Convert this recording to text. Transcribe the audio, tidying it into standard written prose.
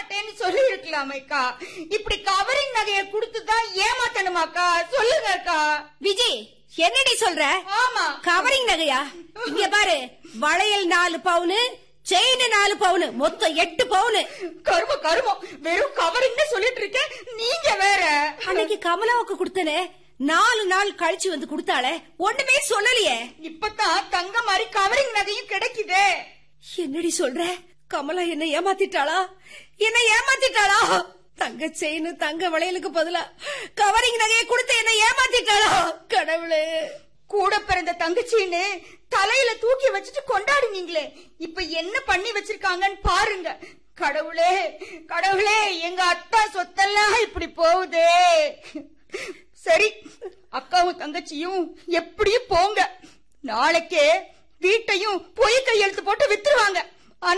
மாட்டேன்னு சொல்லி இருக்கலாமேக்கா. இப்படி கவரிங் நகைய கொடுத்துதான் ஏமாத்தணுமாக்கா? சொல்லுங்க அக்கா. விஜய், என்னடி சொல்ற? ஆமா, கவரிங் நகையா? இங்க பாரு, வளையல் 4 பவுனு, செயின் 4 பவுனு, மொத்தம் 8 பவுனு. கருமம், வெறும் கவரிங் சொல்லிட்டு இருக்க. நீங்க வேற. அன்னைக்கு கமலாவுக்கு கொடுத்தனே, 4 நாள் கழிச்சு வந்து கொடுத்தாளே, ஒண்ணுமே சொல்லலையே. இப்பதான் தங்க மாதிரி கவரிங் நகையும் கிடைக்குதே. என்னடி சொல்ற? கமலா என்ன ஏமாத்திட்டாளா? தங்க செயின் தங்க வளையலுக்கு பதிலா கவரிங் நகையை கொடுத்து என்ன ஏமாத்திட்டாளா? கடவுளே! கூட பிறந்த தங்கச்சின்னு தலையில தூக்கி வச்சுட்டு கொண்டாடுவீங்களே, இப்ப என்ன பண்ணி வச்சிருக்காங்கன்னு பாருங்க. கடவுளே, எங்க அத்தா சொத்தெல்லாம் இப்படி போகுதே. சரி, அக்காவும் தங்கச்சியும் எப்படியும் போங்க. நாளைக்கே வீட்டையும் பொய் கையெழுத்து போட்டு வித்துருவாங்க.